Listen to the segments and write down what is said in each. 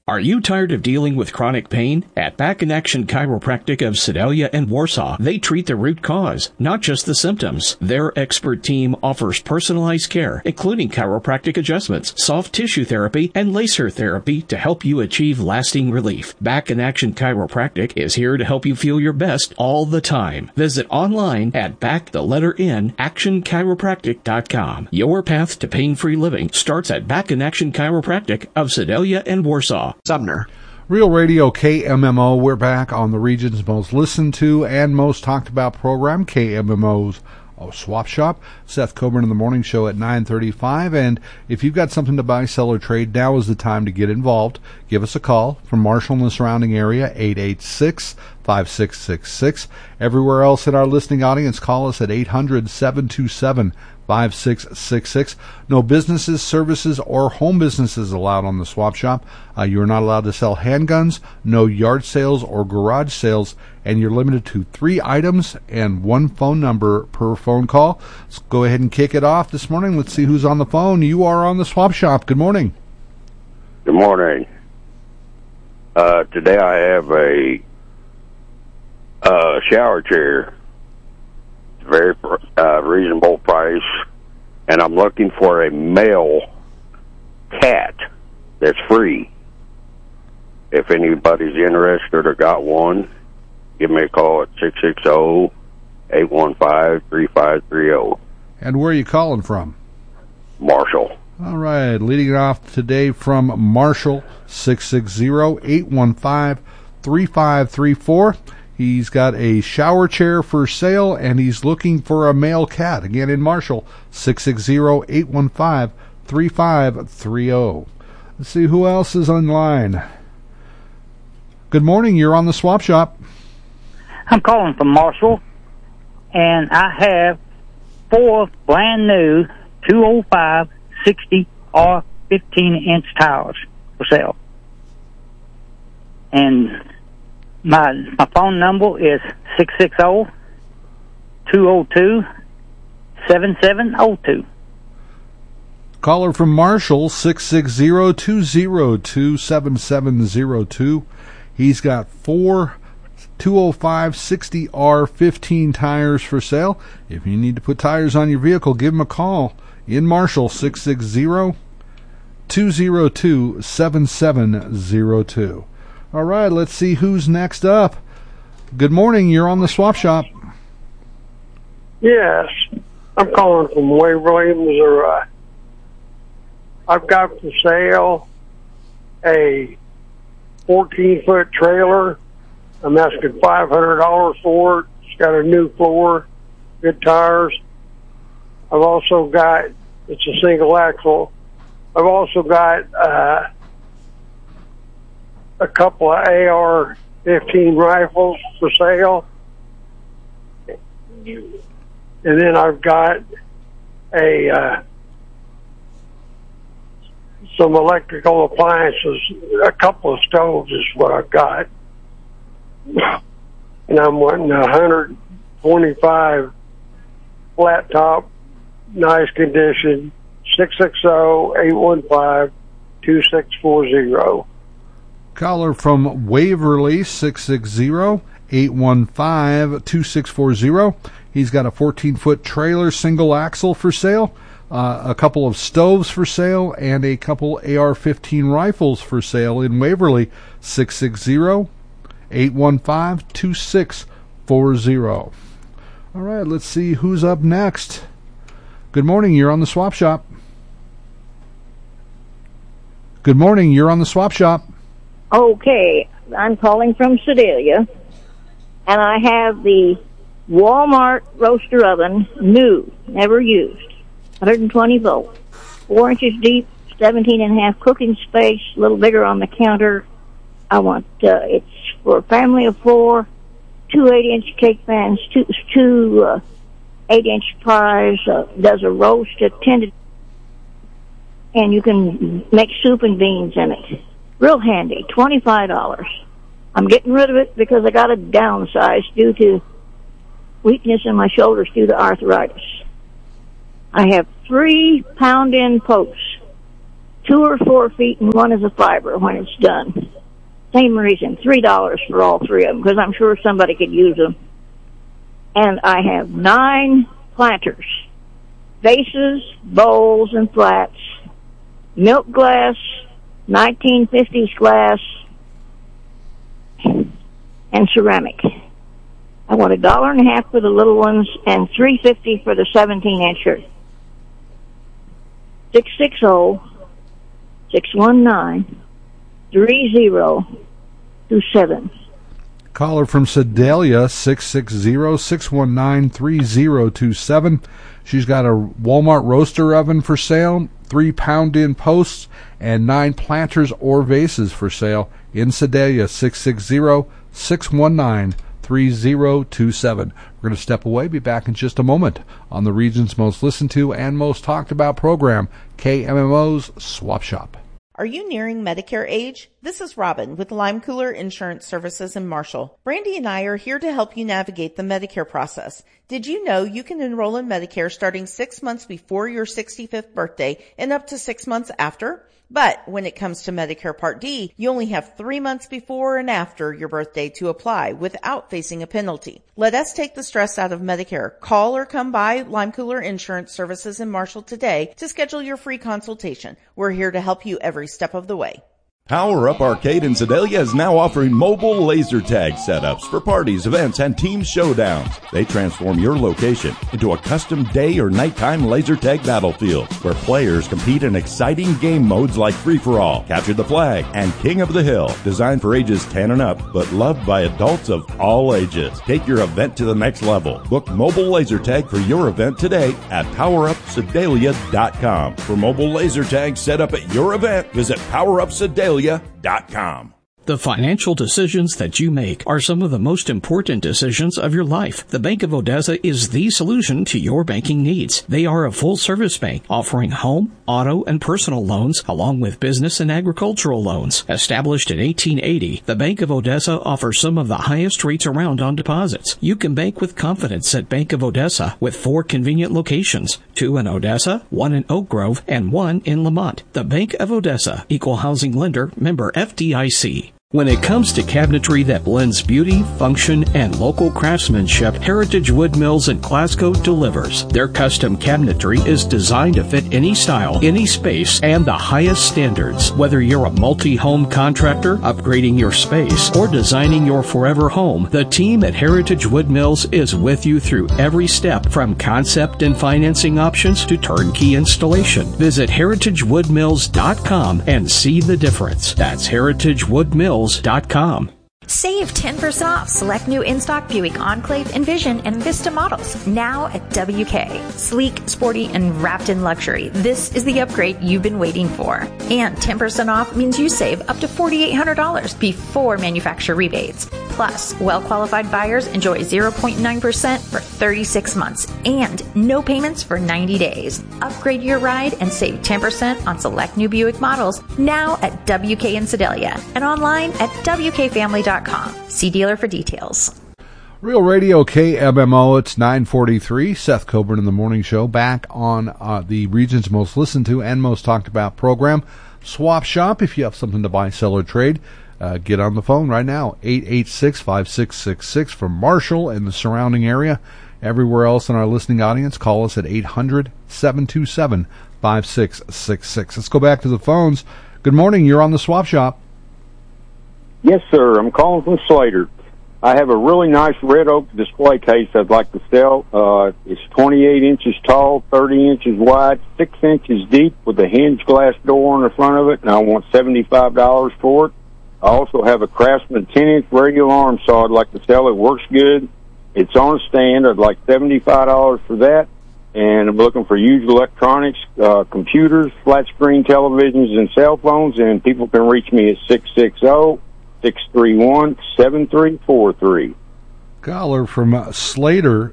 Are you tired of dealing with chronic pain? At Back in Action Chiropractic of Sedalia and Warsaw, they treat the root cause, not just the symptoms. Their expert team offers personalized care, including chiropractic adjustments, soft tissue therapy, and laser therapy to help you achieve lasting relief. Back in Action Chiropractic is here to help you feel your best all the time. Visit online at actionchiropractic.com. Your path to pain-free living starts at Back in Action Chiropractic of Sedalia and Warsaw. Sumner. Real Radio KMMO, we're back on the region's most listened to and most talked about program, KMMO's Swap Shop. Seth Coburn in the morning show at 9:35. And if you've got something to buy, sell, or trade, now is the time to get involved. Give us a call from Marshall and the surrounding area, 886-5666. Everywhere else in our listening audience, call us at 800-727-5666. No businesses, services, or home businesses allowed on the Swap Shop. You are not allowed to sell handguns, no yard sales or garage sales, and you're limited to 3 items and 1 phone number per phone call. Let's go ahead and kick it off this morning. Let's see who's on the phone. You are on the Swap Shop. Good morning. Good morning. Today I have a shower chair. Very reasonable price, and I'm looking for a male cat that's free. If anybody's interested or got one, give me a call at 660-815-3530. And where are you calling from? Marshall. All right, leading it off today from Marshall, 660-815-3534. He's got a shower chair for sale, and he's looking for a male cat. Again, in Marshall, 660-815-3530. Let's see who else is online. Good morning. You're on the Swap Shop. I'm calling from Marshall, and I have 4 brand new 205 60 or 15-inch towers for sale. And my phone number is 660-202-7702. Caller from Marshall, 660-202-7702. He's got 4 205 60R 15 tires for sale. If you need to put tires on your vehicle, give him a call in Marshall, 660-202-7702. All right, let's see who's next up. Good morning. You're on the Swap Shop. Yes, I'm calling from Waverly, Missouri. I've got for sale a 14-foot trailer. I'm asking $500 for it. It's got a new floor, good tires. I've also got, it's a single axle. I've also got a couple of AR-15 rifles for sale. And then I've got some electrical appliances, a couple of stoves is what I've got. And I'm wanting 125 flat top, nice condition, 660-815-2640. Caller from Waverly, 660-815-2640. He's got a 14-foot trailer, single axle for sale, a couple of stoves for sale, and a couple AR-15 rifles for sale in Waverly, 660-815-2640. All right, let's see who's up next. Good morning, you're on the Swap Shop. Good morning, you're on the Swap Shop. Okay, I'm calling from Sedalia, and I have the Walmart roaster oven, new, never used, 120 volt, 4 inches deep, 17.5 cooking space, a little bigger on the counter. I want, it's for a family of 4, 2 8-inch cake pans, two 8-inch pies, does a roast at 10 to, and you can make soup and beans in it. Real handy, $25. I'm getting rid of it because I got to downsize due to weakness in my shoulders due to arthritis. I have 3 pound-in posts, 2 or 4 feet, and 1 is a fiber when it's done. Same reason, $3 for all three of them, because I'm sure somebody could use them. And I have 9 planters, vases, bowls, and flats, milk glass, 1950s glass, and ceramic. I want $1.50 for the little ones and $3.50 for the 17-incher. 660-619-3027. Caller from Sedalia, 660-619-3027. She's got a Walmart roaster oven for sale, 3 pound-in posts, and 9 planters or vases for sale in Sedalia, 660-619-3027. We're going to step away, be back in just a moment on the region's most listened to and most talked about program, KMMO's Swap Shop. Are you nearing Medicare age? This is Robin with Lime Cooler Insurance Services in Marshall. Brandy and I are here to help you navigate the Medicare process. Did you know you can enroll in Medicare starting 6 months before your 65th birthday and up to 6 months after? But when it comes to Medicare Part D, you only have 3 months before and after your birthday to apply without facing a penalty. Let us take the stress out of Medicare. Call or come by Lime Cooler Insurance Services in Marshall today to schedule your free consultation. We're here to help you every step of the way. Power Up Arcade in Sedalia is now offering mobile laser tag setups for parties, events, and team showdowns. They transform your location into a custom day or nighttime laser tag battlefield where players compete in exciting game modes like Free-for-All, Capture the Flag, and King of the Hill. Designed for ages 10 and up, but loved by adults of all ages. Take your event to the next level. Book mobile laser tag for your event today at PowerUpSedalia.com. For mobile laser tag set up at your event, visit PowerUpSedalia.com. The financial decisions that you make are some of the most important decisions of your life. The Bank of Odessa is the solution to your banking needs. They are a full-service bank offering home, auto, and personal loans along with business and agricultural loans. Established in 1880, the Bank of Odessa offers some of the highest rates around on deposits. You can bank with confidence at Bank of Odessa with 4 convenient locations, 2 in Odessa, 1 in Oak Grove, and 1 in Lamont. The Bank of Odessa, Equal Housing Lender, member FDIC. When it comes to cabinetry that blends beauty, function, and local craftsmanship, Heritage Wood Mills in Glasgow delivers. Their custom cabinetry is designed to fit any style, any space, and the highest standards. Whether you're a multi-home contractor, upgrading your space, or designing your forever home, the team at Heritage Wood Mills is with you through every step, from concept and financing options to turnkey installation. Visit heritagewoodmills.com and see the difference. That's heritagewoodmills.com. Save 10% off select new in-stock Buick Enclave, Envision, and Vista models now at WK. Sleek, sporty, and wrapped in luxury. This is the upgrade you've been waiting for. And 10% off means you save up to $4,800 before manufacturer rebates. Plus, well-qualified buyers enjoy 0.9% for 36 months and no payments for 90 days. Upgrade your ride and save 10% on select new Buick models now at WK in Sedalia and online at WKFamily.com. See dealer for details. Real Radio KMMO, it's 9:43. Seth Coburn in the Morning Show, back on the region's most listened to and most talked about program, Swap Shop. If you have something to buy, sell, or trade, get on the phone right now, 886-5666 from Marshall and the surrounding area. Everywhere else in our listening audience, call us at 800-727-5666. Let's go back to the phones. Good morning, you're on the Swap Shop. Yes, sir. I'm calling from Slater. I have a really nice red oak display case I'd like to sell. It's 28 inches tall, 30 inches wide, 6 inches deep with a hinged glass door on the front of it, and I want $75 for it. I also have a Craftsman 10-inch radial arm saw I'd like to sell. It works good. It's on a stand. I'd like $75 for that. And I'm looking for used electronics, computers, flat-screen televisions, and cell phones, and people can reach me at 660-631-7343. Caller from Slater,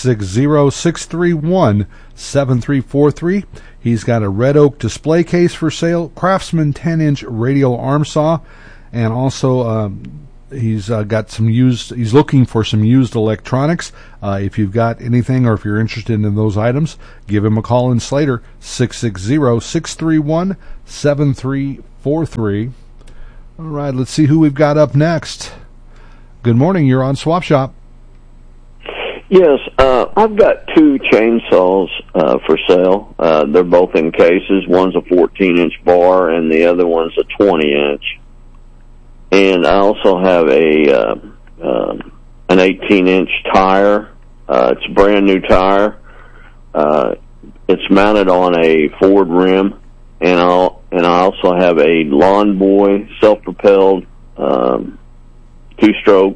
660-631-7343. He's got a red oak display case for sale, Craftsman 10-inch radial arm saw, and also he's got some used. He's looking for some used electronics. If you've got anything, or if you're interested in those items, give him a call in Slater, 660-631-7343. All right, let's see who we've got up next. Good morning. You're on Swap Shop. Yes, I've got two chainsaws for sale. They're both in cases. One's a 14-inch bar, and the other one's a 20-inch. And I also have an 18-inch tire. It's a brand new tire. It's mounted on a Ford rim, and I also have a Lawn Boy self-propelled 2-stroke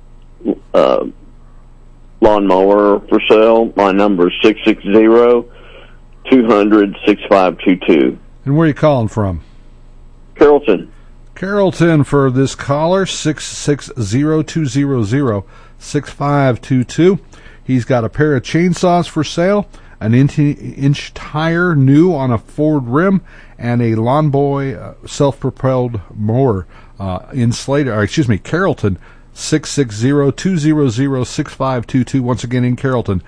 lawnmower for sale. My number is 660-200-6522. And where are you calling from? Carrollton. Carrollton for this caller, 660-200-6522. He's got a pair of chainsaws for sale, an 18-inch tire new on a Ford rim, and a Lawn Boy self-propelled mower in Carrollton, 660-200-6522. Once again in Carrollton,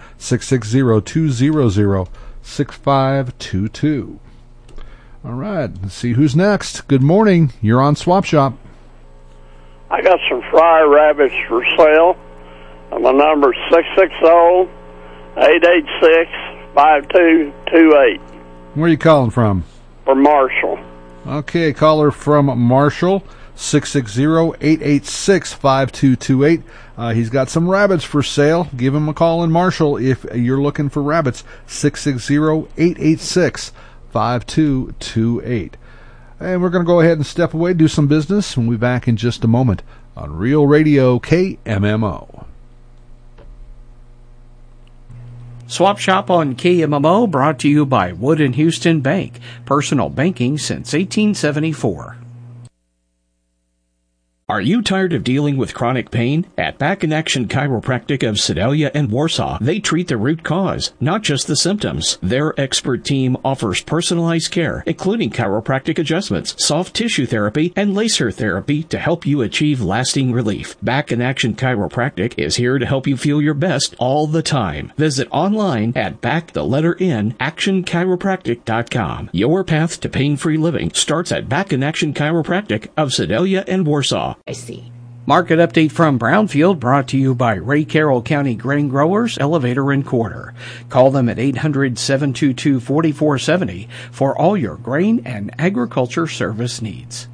660-200-6522. All right, let's see who's next. Good morning. You're on Swap Shop. I got some fryer rabbits for sale. My number is 660-886-5228. Where are you calling from? From Marshall. Okay, caller from Marshall, 660-886-5228. He's got some rabbits for sale. Give him a call in Marshall if you're looking for rabbits, 660-886-5228. And we're going to go ahead and step away, do some business, and we'll be back in just a moment on Real Radio KMMO. Swap Shop on KMMO, brought to you by Wood & Houston Bank. Personal banking since 1874. Are you tired of dealing with chronic pain? At Back in Action Chiropractic of Sedalia and Warsaw, they treat the root cause, not just the symptoms. Their expert team offers personalized care, including chiropractic adjustments, soft tissue therapy, and laser therapy to help you achieve lasting relief. Back in Action Chiropractic is here to help you feel your best all the time. Visit online at actionchiropractic.com. Your path to pain-free living starts at Back in Action Chiropractic of Sedalia and Warsaw. I see. Market update from Brownfield, brought to you by Ray Carroll County Grain Growers, Elevator and Quarter. Call them at 800-722-4470 for all your grain and agriculture service needs.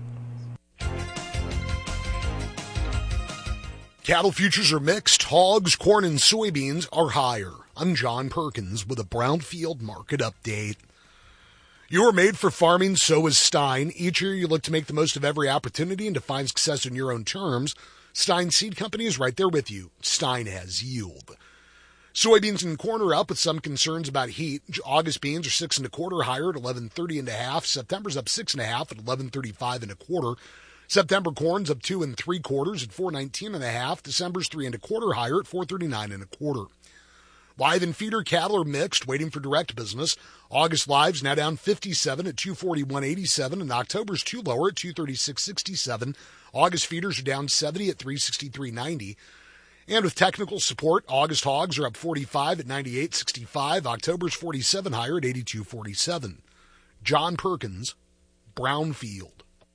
Cattle futures are mixed. Hogs, corn, and soybeans are higher. I'm John Perkins with a Brownfield market update. You are made for farming, so is Stein. Each year you look to make the most of every opportunity and to find success in your own terms. Stein Seed Company is right there with you. Stein has yield. Soybeans and corn are up with some concerns about heat. August beans are 6 1/4 higher at 11.30 1/2. September's up 6 1/2 at 11.35 1/4. September corn's up 2 3/4 at 4.19 1/2. December's 3 1/4 higher at 4.39 1/4. Live and feeder cattle are mixed, waiting for direct business. August live's now down 57 at 241.87, and October's 2 lower at 236.67. August feeders are down 70 at 363.90. And with technical support, August hogs are up 45 at 98.65. October's 47 higher at 82.47. John Perkins, Brownfield.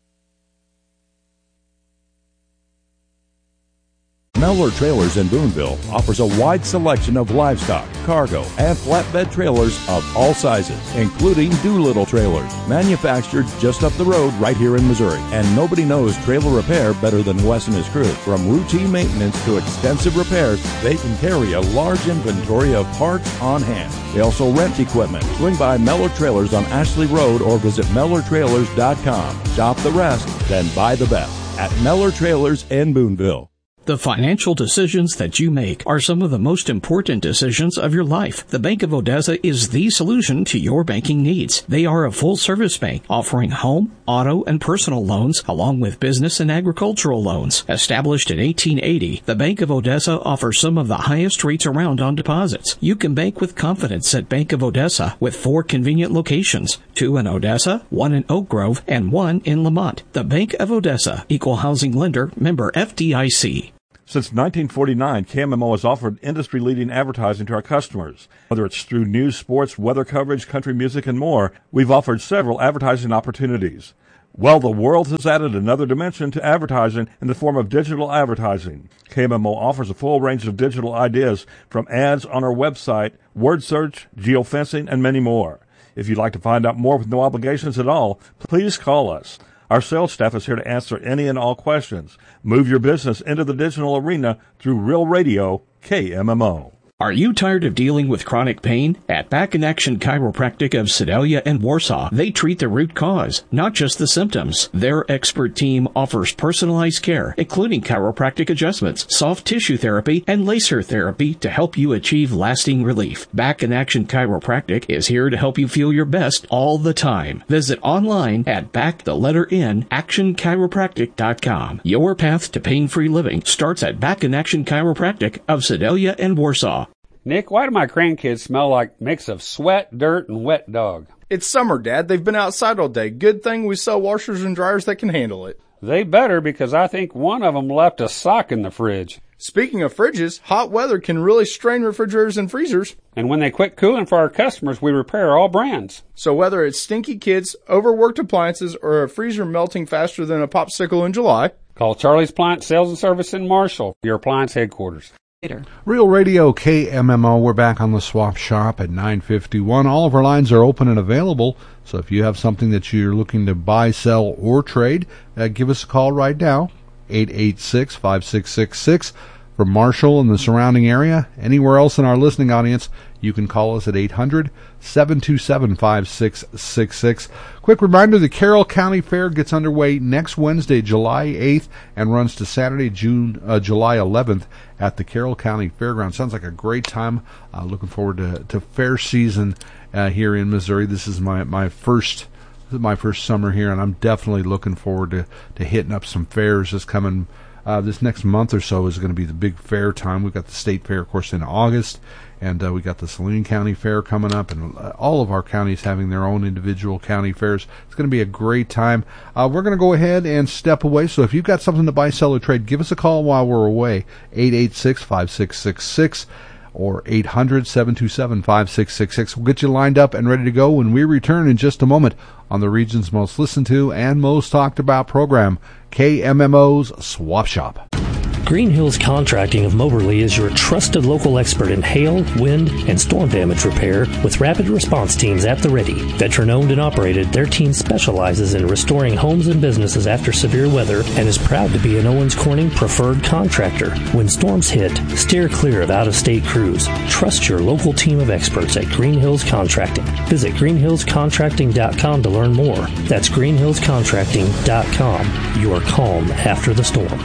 Mellor Trailers in Boonville offers a wide selection of livestock, cargo, and flatbed trailers of all sizes, including Doolittle trailers, manufactured just up the road right here in Missouri. And nobody knows trailer repair better than Wes and his crew. From routine maintenance to extensive repairs, they can carry a large inventory of parts on hand. They also rent equipment. Swing by Mellor Trailers on Ashley Road or visit MellorTrailers.com. Shop the rest, then buy the best at Mellor Trailers in Boonville. The financial decisions that you make are some of the most important decisions of your life. The Bank of Odessa is the solution to your banking needs. They are a full-service bank offering home, auto, and personal loans, along with business and agricultural loans. Established in 1880, the Bank of Odessa offers some of the highest rates around on deposits. You can bank with confidence at Bank of Odessa with 4 convenient locations, 2 in Odessa, 1 in Oak Grove, and 1 in Lamont. The Bank of Odessa, Equal Housing Lender, member FDIC. Since 1949, KMMO has offered industry-leading advertising to our customers. Whether it's through news, sports, weather coverage, country music, and more, we've offered several advertising opportunities. Well, the world has added another dimension to advertising in the form of digital advertising. KMMO offers a full range of digital ideas from ads on our website, word search, geofencing, and many more. If you'd like to find out more with no obligations at all, please call us. Our sales staff is here to answer any and all questions. Move your business into the digital arena through Real Radio KMMO. Are you tired of dealing with chronic pain? At Back in Action Chiropractic of Sedalia and Warsaw, they treat the root cause, not just the symptoms. Their expert team offers personalized care, including chiropractic adjustments, soft tissue therapy, and laser therapy to help you achieve lasting relief. Back in Action Chiropractic is here to help you feel your best all the time. Visit online at actionchiropractic.com. Your path to pain-free living starts at Back in Action Chiropractic of Sedalia and Warsaw. Nick, why do my grandkids smell like a mix of sweat, dirt, and wet dog? It's summer, Dad. They've been outside all day. Good thing we sell washers and dryers that can handle it. They better, because I think one of them left a sock in the fridge. Speaking of fridges, hot weather can really strain refrigerators and freezers. And when they quit cooling for our customers, we repair all brands. So whether it's stinky kids, overworked appliances, or a freezer melting faster than a popsicle in July, call Charlie's Appliance Sales and Service in Marshall, your appliance headquarters. Real Radio KMMO, we're back on the Swap Shop at 9:51. All of our lines are open and available, so if you have something that you're looking to buy, sell, or trade, give us a call right now, 886-5666. From Marshall and the surrounding area, anywhere else in our listening audience, you can call us at 800-727-5666. Quick reminder, the Carroll County Fair gets underway next Wednesday, July 8th, and runs to Saturday, July 11th at the Carroll County Fairgrounds. Sounds like a great time. Looking forward to fair season here in Missouri. This is my first summer here, and I'm definitely looking forward to hitting up some fairs this coming this next month or so is going to be the big fair time. We've got the state fair, of course, in August, and we got the Saline County Fair coming up, and all of our counties having their own individual county fairs. It's going to be a great time. We're going to go ahead and step away, so if you've got something to buy, sell, or trade, give us a call while we're away, 886-5666 or 800-727-5666. We'll get you lined up and ready to go when we return in just a moment on the region's most listened to and most talked about program, KMMO's Swap Shop. Green Hills Contracting of Moberly is your trusted local expert in hail, wind, and storm damage repair with rapid response teams at the ready. Veteran-owned and operated, their team specializes in restoring homes and businesses after severe weather and is proud to be an Owens Corning preferred contractor. When storms hit, steer clear of out-of-state crews. Trust your local team of experts at Green Hills Contracting. Visit greenhillscontracting.com to learn more. That's greenhillscontracting.com. Your calm after the storm.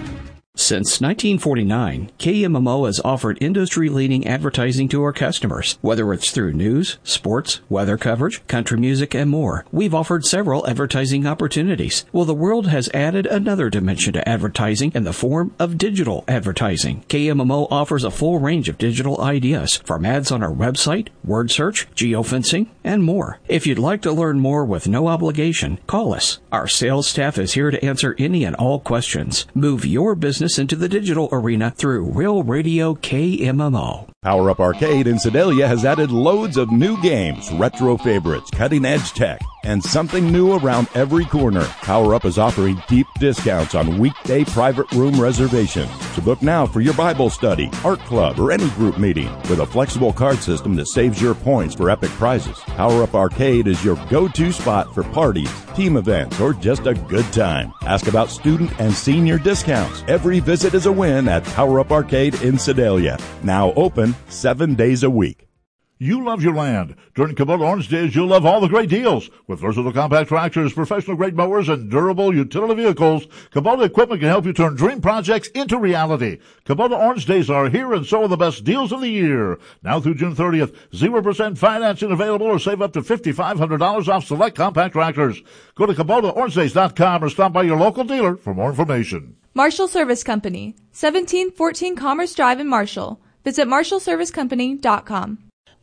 Since 1949, KMMO has offered industry-leading advertising to our customers. Whether it's through news, sports, weather coverage, country music, and more, we've offered several advertising opportunities. Well, the world has added another dimension to advertising in the form of digital advertising. KMMO offers a full range of digital ideas, from ads on our website, word search, geofencing, and more. If you'd like to learn more with no obligation, call us. Our sales staff is here to answer any and all questions. Move your business into the digital arena through Real Radio KMMO. Power Up Arcade in Sedalia has added loads of new games, retro favorites, cutting-edge tech, and something new around every corner. Power Up is offering deep discounts on weekday private room reservations. So book now for your Bible study, art club, or any group meeting with a flexible card system that saves your points for epic prizes. Power Up Arcade is your go-to spot for parties, team events, or just a good time. Ask about student and senior discounts. Every visit is a win at Power Up Arcade in Sedalia. Now open 7 days a week. You love your land. During Kubota Orange Days, you'll love all the great deals. With versatile compact tractors, professional-grade mowers, and durable utility vehicles, Kubota equipment can help you turn dream projects into reality. Kubota Orange Days are here, and so are the best deals of the year. Now through June 30th, 0% financing available, or save up to $5,500 off select compact tractors. Go to KubotaOrangeDays.com or stop by your local dealer for more information. Marshall Service Company, 1714 Commerce Drive in Marshall. Visit MarshallServiceCompany.com.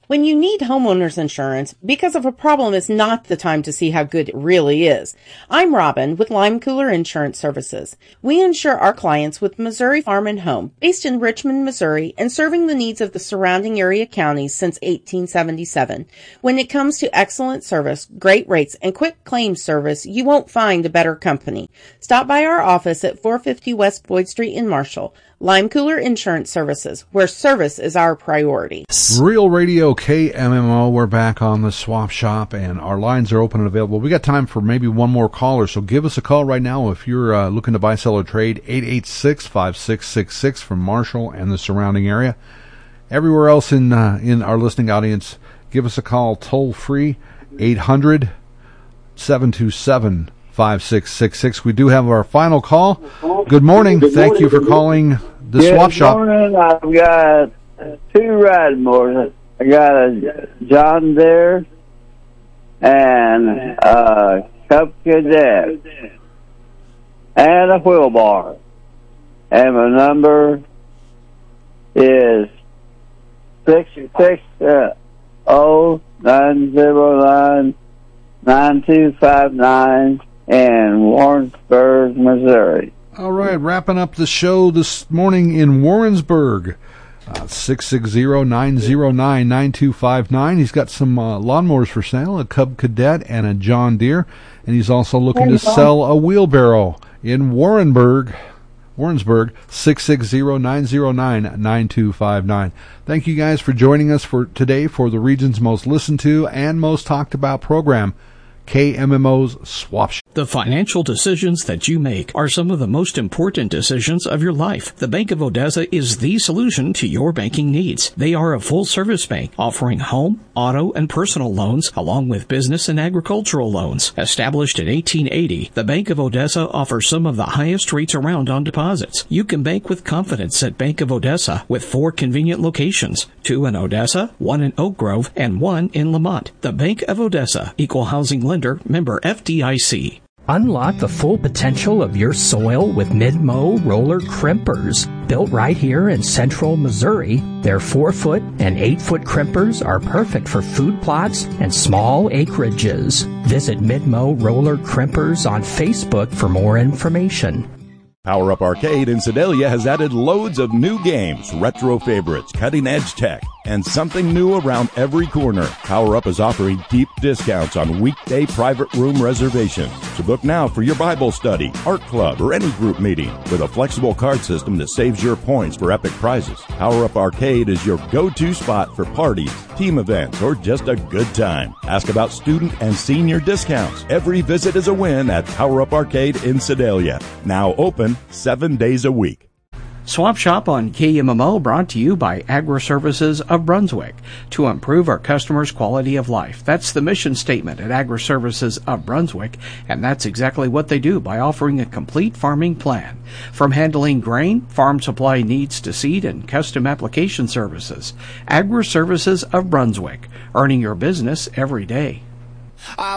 When you need homeowners insurance, because of a problem is not the time to see how good it really is. I'm Robin with Lime Cooler Insurance Services. We insure our clients with Missouri Farm and Home, based in Richmond, Missouri, and serving the needs of the surrounding area counties since 1877. When it comes to excellent service, great rates, and quick claims service, you won't find a better company. Stop by our office at 450 West Boyd Street in Marshall. Lime Cooler Insurance Services, where service is our priority. Real Radio KMMO, we're back on the Swap Shop, and our lines are open and available. We got time for maybe one more caller, so give us a call right now if you're looking to buy, sell, or trade. 886-5666 from Marshall and the surrounding area. Everywhere else in our listening audience, give us a call toll free, 800-727-5666. We do have our final call. Good morning. Thank you for calling the Swap Shop. Good morning. I've got 2 riding mowers. I got a John Deere and a Cub Cadet and a wheelbarrow. And my number is 660-909-9259 in Warrensburg, Missouri. All right, wrapping up the show this morning in Warrensburg. 660-909-9259. He's got some lawnmowers for sale, a Cub Cadet and a John Deere. And he's also looking to sell a wheelbarrow in Warrensburg, 660-909-9259. Thank you guys for joining us for today for the region's most listened to and most talked about program, KMMO's Swap Shop. The financial decisions that you make are some of the most important decisions of your life. The Bank of Odessa is the solution to your banking needs. They are a full-service bank offering home, auto, and personal loans along with business and agricultural loans. Established in 1880, the Bank of Odessa offers some of the highest rates around on deposits. You can bank with confidence at Bank of Odessa with 4 convenient locations, 2 in Odessa, 1 in Oak Grove, and 1 in Lamont. The Bank of Odessa, Equal Housing Lender, member FDIC. Unlock the full potential of your soil with Mid-Mow roller crimpers. Built right here in central Missouri, their 4-foot and 8-foot crimpers are perfect for food plots and small acreages. Visit Mid-Mow roller crimpers on Facebook for more information. Power Up Arcade in Sedalia has added loads of new games, retro favorites, cutting-edge tech, and something new around every corner. Power Up is offering deep discounts on weekday private room reservations. So book now for your Bible study, art club, or any group meeting with a flexible card system that saves your points for epic prizes. Power Up Arcade is your go-to spot for parties, team events, or just a good time. Ask about student and senior discounts. Every visit is a win at Power Up Arcade in Sedalia. Now open 7 days a week. Swap Shop on KMMO brought to you by Agri-Services of Brunswick to improve our customers' quality of life. That's the mission statement at Agri-Services of Brunswick, and that's exactly what they do by offering a complete farming plan. From handling grain, farm supply needs to seed, and custom application services. Agri-Services of Brunswick, earning your business every day.